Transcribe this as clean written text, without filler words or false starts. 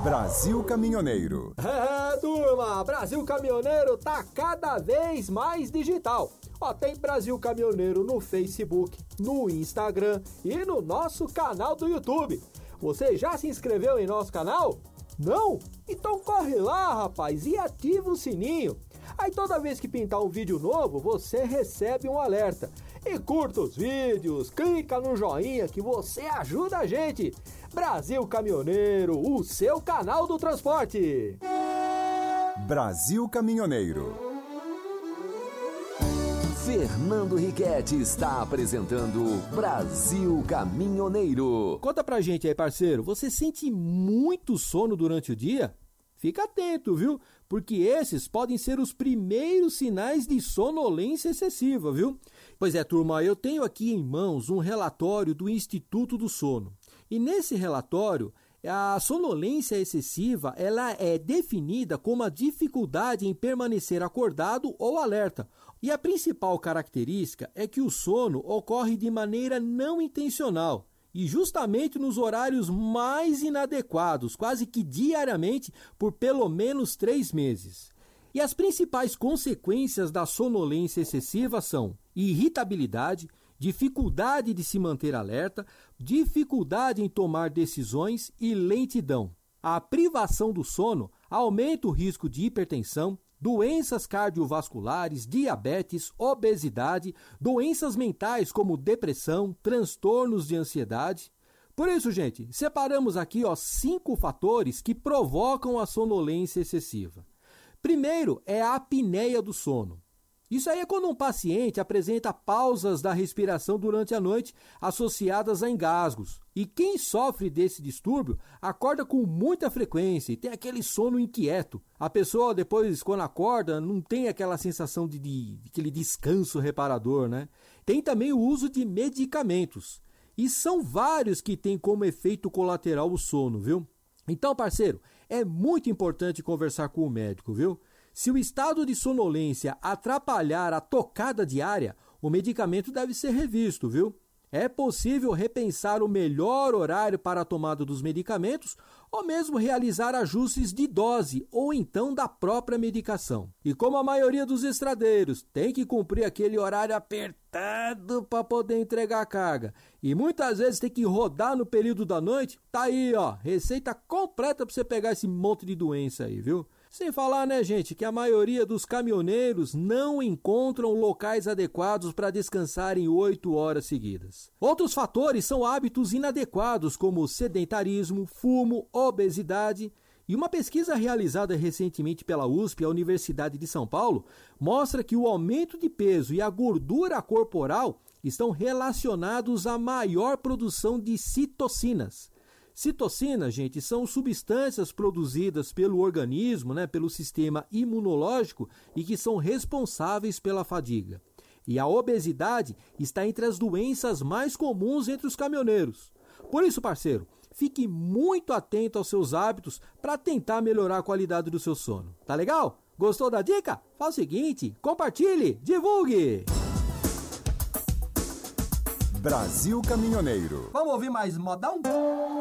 Brasil Caminhoneiro. Turma, Brasil Caminhoneiro tá cada vez mais digital. Tem Brasil Caminhoneiro no Facebook, no Instagram e no nosso canal do YouTube. Você já se inscreveu em nosso canal? Não? Então corre lá, rapaz, e ativa o sininho. Aí toda vez que pintar um vídeo novo, você recebe um alerta. E curta os vídeos, clica no joinha que você ajuda a gente. Brasil Caminhoneiro, o seu canal do transporte. Brasil Caminhoneiro. Fernando Riquetti está apresentando Brasil Caminhoneiro. Conta pra gente aí, parceiro, você sente muito sono durante o dia? Fica atento, viu? Porque esses podem ser os primeiros sinais de sonolência excessiva, viu? Pois é, turma, eu tenho aqui em mãos um relatório do Instituto do Sono. E nesse relatório, a sonolência excessiva ela é definida como a dificuldade em permanecer acordado ou alerta. E a principal característica é que o sono ocorre de maneira não intencional. E justamente nos horários mais inadequados, quase que diariamente, por pelo menos 3 meses. E as principais consequências da sonolência excessiva são irritabilidade, dificuldade de se manter alerta, dificuldade em tomar decisões e lentidão. A privação do sono aumenta o risco de hipertensão, doenças cardiovasculares, diabetes, obesidade, doenças mentais como depressão, transtornos de ansiedade. Por isso, gente, separamos aqui 5 fatores que provocam a sonolência excessiva. Primeiro é a apneia do sono. Isso aí é quando um paciente apresenta pausas da respiração durante a noite associadas a engasgos. E quem sofre desse distúrbio acorda com muita frequência e tem aquele sono inquieto. A pessoa depois, quando acorda, não tem aquela sensação de aquele descanso reparador, né? Tem também o uso de medicamentos. E são vários que têm como efeito colateral o sono, viu? Então, parceiro, é muito importante conversar com o médico, viu? Se o estado de sonolência atrapalhar a tocada diária, o medicamento deve ser revisto, viu? É possível repensar o melhor horário para a tomada dos medicamentos ou mesmo realizar ajustes de dose ou então da própria medicação. E como a maioria dos estradeiros tem que cumprir aquele horário apertado para poder entregar a carga e muitas vezes tem que rodar no período da noite, tá aí, receita completa para você pegar esse monte de doença aí, viu? Sem falar, né, gente, que a maioria dos caminhoneiros não encontram locais adequados para descansarem 8 horas seguidas. Outros fatores são hábitos inadequados, como sedentarismo, fumo, obesidade. E uma pesquisa realizada recentemente pela USP, a Universidade de São Paulo, mostra que o aumento de peso e a gordura corporal estão relacionados à maior produção de citocinas. Citocinas, gente, são substâncias produzidas pelo organismo, pelo sistema imunológico e que são responsáveis pela fadiga. E a obesidade está entre as doenças mais comuns entre os caminhoneiros. Por isso, parceiro, fique muito atento aos seus hábitos para tentar melhorar a qualidade do seu sono. Tá legal? Gostou da dica? Faz o seguinte, compartilhe, divulgue! Brasil Caminhoneiro. Vamos ouvir mais modão?